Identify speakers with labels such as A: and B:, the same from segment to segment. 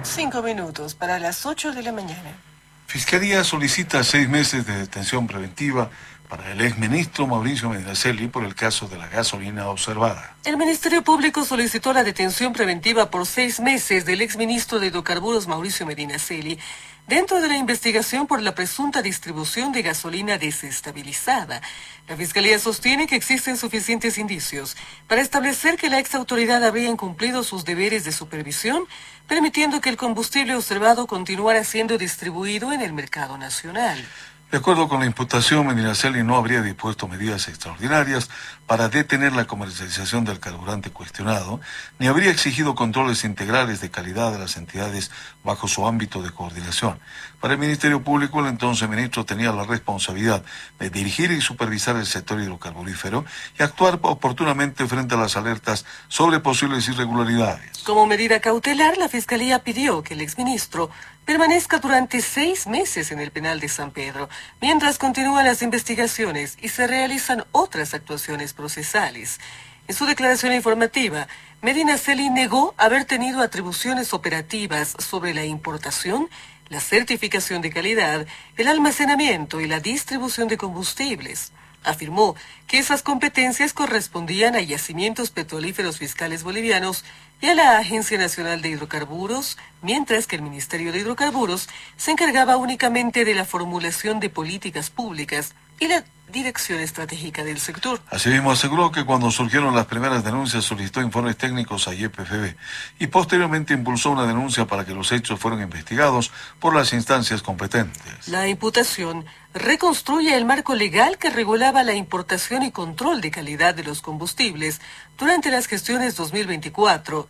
A: 5 minutos para las 8 de la mañana.
B: Fiscalía solicita 6 meses de detención preventiva para el exministro Mauricio Medinaceli por el caso de la gasolina observada.
A: El Ministerio Público solicitó la detención preventiva por 6 meses del exministro de Hidrocarburos Mauricio Medinaceli dentro de la investigación por la presunta distribución de gasolina desestabilizada. La Fiscalía sostiene que existen suficientes indicios para establecer que la exautoridad habría incumplido sus deberes de supervisión, permitiendo que el combustible observado continuara siendo distribuido en el mercado nacional.
B: De acuerdo con la imputación, Medinaceli no habría dispuesto medidas extraordinarias para detener la comercialización del carburante cuestionado, ni habría exigido controles integrales de calidad de las entidades bajo su ámbito de coordinación. Para el Ministerio Público, el entonces ministro tenía la responsabilidad de dirigir y supervisar el sector hidrocarburífero y actuar oportunamente frente a las alertas sobre posibles irregularidades.
A: Como medida cautelar, la Fiscalía pidió que el exministro permanezca durante 6 meses en el penal de San Pedro, mientras continúan las investigaciones y se realizan otras actuaciones procesales. En su declaración informativa, Medinaceli negó haber tenido atribuciones operativas sobre la importación, la certificación de calidad, el almacenamiento y la distribución de combustibles. Afirmó que esas competencias correspondían a Yacimientos Petrolíferos Fiscales Bolivianos y a la Agencia Nacional de Hidrocarburos, mientras que el Ministerio de Hidrocarburos se encargaba únicamente de la formulación de políticas públicas y la dirección estratégica del sector.
B: Asimismo, aseguró que cuando surgieron las primeras denuncias solicitó informes técnicos a YPFB y posteriormente impulsó una denuncia para que los hechos fueran investigados por las instancias competentes.
A: La imputación reconstruye el marco legal que regulaba la importación y control de calidad de los combustibles durante las gestiones 2024,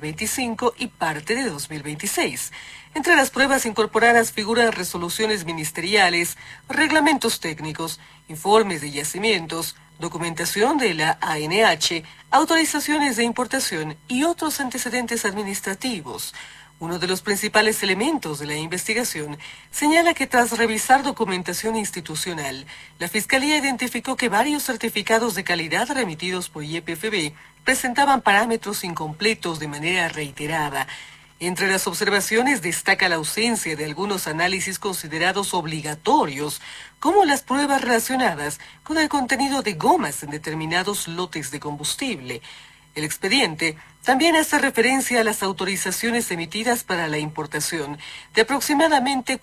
A: 2025 y parte de 2026. Entre las pruebas incorporadas figuran resoluciones ministeriales, reglamentos técnicos, informes de yacimientos, documentación de la ANH, autorizaciones de importación y otros antecedentes administrativos. Uno de los principales elementos de la investigación señala que tras revisar documentación institucional, la Fiscalía identificó que varios certificados de calidad remitidos por YPFB presentaban parámetros incompletos de manera reiterada. Entre las observaciones destaca la ausencia de algunos análisis considerados obligatorios, como las pruebas relacionadas con el contenido de gomas en determinados lotes de combustible. El expediente también hace referencia a las autorizaciones emitidas para la importación de aproximadamente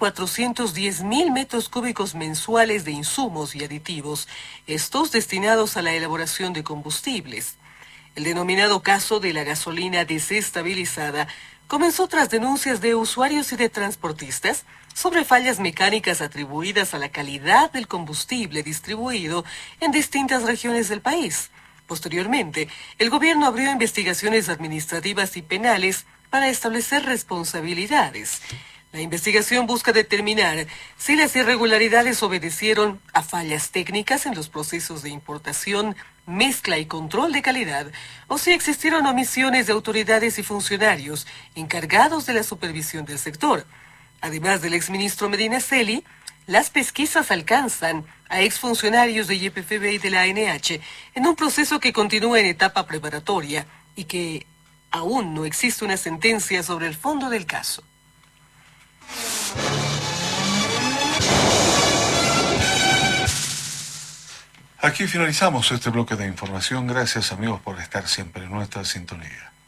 A: 410.000 metros cúbicos mensuales de insumos y aditivos, estos destinados a la elaboración de combustibles. El denominado caso de la gasolina desestabilizada comenzó tras denuncias de usuarios y de transportistas sobre fallas mecánicas atribuidas a la calidad del combustible distribuido en distintas regiones del país. Posteriormente, el gobierno abrió investigaciones administrativas y penales para establecer responsabilidades. La investigación busca determinar si las irregularidades obedecieron a fallas técnicas en los procesos de importación, mezcla y control de calidad, o si existieron omisiones de autoridades y funcionarios encargados de la supervisión del sector. Además del exministro Medinaceli, las pesquisas alcanzan a exfuncionarios de YPFB y de la ANH en un proceso que continúa en etapa preparatoria y que aún no existe una sentencia sobre el fondo del caso.
B: Aquí finalizamos este bloque de información. Gracias, amigos, por estar siempre en nuestra sintonía.